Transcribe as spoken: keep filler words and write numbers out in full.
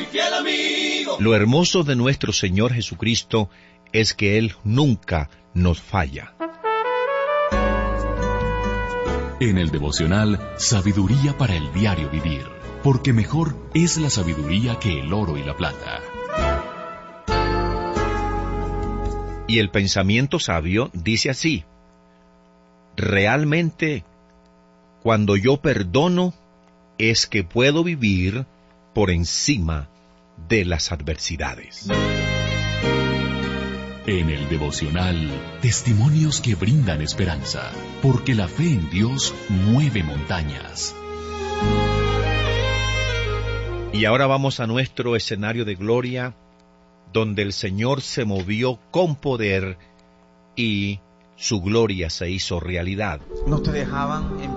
fiel amigo. Lo hermoso de nuestro Señor Jesucristo es que Él nunca nos falla. En el devocional, sabiduría para el diario vivir, porque mejor es la sabiduría que el oro y la plata. Y el pensamiento sabio dice así: realmente, cuando yo perdono, es que puedo vivir por encima de las adversidades. En el devocional, testimonios que brindan esperanza, porque la fe en Dios mueve montañas. Y ahora vamos a nuestro escenario de gloria, donde el Señor se movió con poder y su gloria se hizo realidad. No te dejaban en